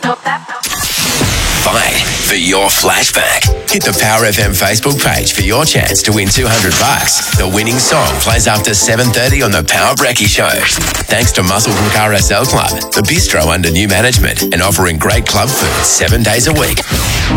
Fight for your flashback. Hit the Power FM Facebook page for your chance to win $200. The winning song plays after 7:30 on the Power Brekkie Show. Thanks to Muscle Brook RSL Club, the bistro under new management and offering great club food 7 days a week.